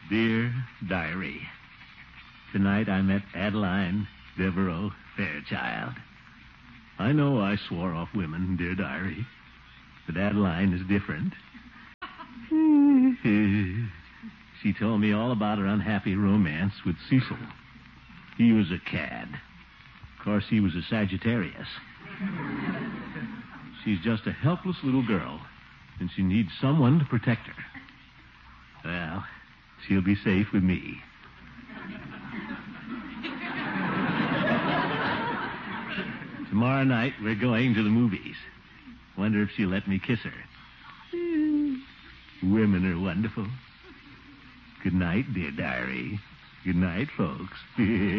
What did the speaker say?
Dear Diary, tonight I met Adeline Devereaux Fairchild. I know I swore off women, dear Diary, but Adeline is different. She told me all about her unhappy romance with Cecil. He was a cad. Of course, he was a Sagittarius. She's just a helpless little girl, and she needs someone to protect her. Well, she'll be safe with me. Tomorrow night, we're going to the movies. Wonder if she'll let me kiss her. Women are wonderful. Good night, dear Diary. Good night, folks.